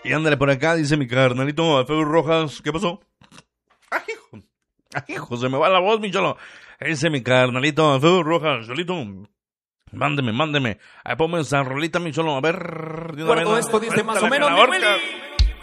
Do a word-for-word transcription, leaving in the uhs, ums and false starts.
Y ándale por acá, dice mi carnalito Alfredo Rojas. ¿Qué pasó? ¡Ay, hijo! ¡Ay, hijo! Se me va la voz, mi cholo. Dice mi carnalito Alfredo Rojas. Cholito, mándeme, mándeme. Ahí ponme esa rolita, mi cholo. A ver. Recuerdo esto dice más o menos, mi Willy.